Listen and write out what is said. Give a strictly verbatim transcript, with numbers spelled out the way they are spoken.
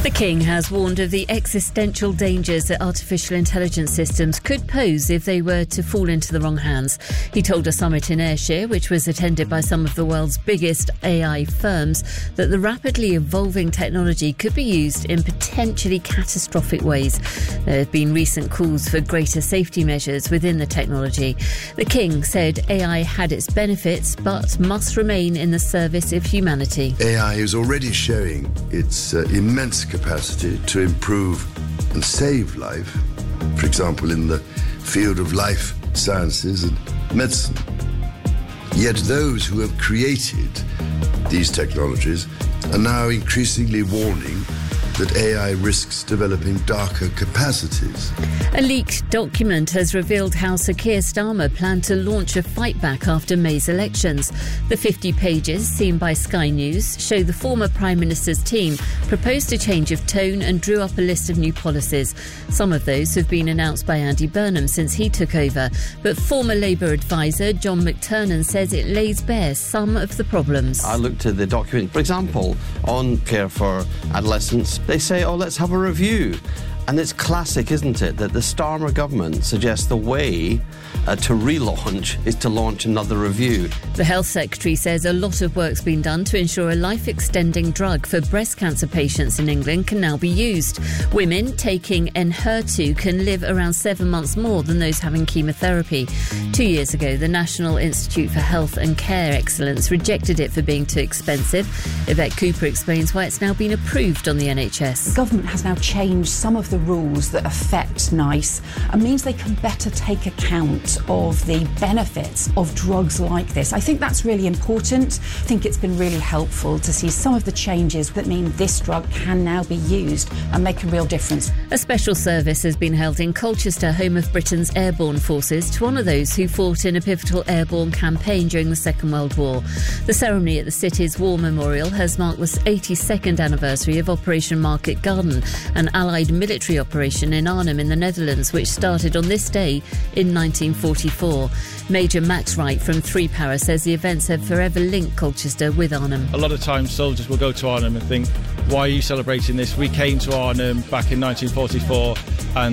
The King has warned of the existential dangers that artificial intelligence systems could pose if they were to fall into the wrong hands. He told a summit in Ayrshire, which was attended by some of the world's biggest A I firms, that the rapidly evolving technology could be used in potentially catastrophic ways. There have been recent calls for greater safety measures within the technology. The King said A I had its benefits, but must remain in the service of humanity. A I is already showing its uh, immense capacity to improve and save life, for example, in the field of life sciences and medicine. Yet those who have created these technologies are now increasingly warning that A I risks developing darker capacities. A leaked document has revealed how Sir Keir Starmer planned to launch a fight back after May's elections. The fifty pages, seen by Sky News, show the former Prime Minister's team proposed a change of tone and drew up a list of new policies. Some of those have been announced by Andy Burnham since he took over, but former Labour advisor John McTernan says it lays bare some of the problems. I looked at the document, for example, on care for adolescents. They say, oh, let's have a review. And it's classic, isn't it, that the Starmer government suggests the way uh, to relaunch is to launch another review. The Health Secretary says a lot of work's been done to ensure a life-extending drug for breast cancer patients in England can now be used. Women taking Enhertu can live around seven months more than those having chemotherapy. Two years ago, the National Institute for Health and Care Excellence rejected it for being too expensive. Yvette Cooper explains why it's now been approved on the N H S. The government has now changed some of the rules that affect NICE and means they can better take account of the benefits of drugs like this. I think that's really important. I think it's been really helpful to see some of the changes that mean this drug can now be used and make a real difference. A special service has been held in Colchester, home of Britain's airborne forces, to honour those who fought in a pivotal airborne campaign during the Second World War. The ceremony at the city's War Memorial has marked the eighty-second anniversary of Operation Market Garden, an Allied military operation in Arnhem in the Netherlands, which started on this day in nineteen forty-four. Major Max Wright from Three Para says the events have forever linked Colchester with Arnhem. A lot of times soldiers will go to Arnhem and think, why are you celebrating this? We came to Arnhem back in nineteen forty-four and